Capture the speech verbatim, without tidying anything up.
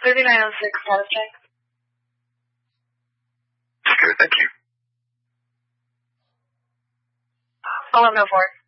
thirty-nine oh six, status check. Secure, thank you. eleven oh four.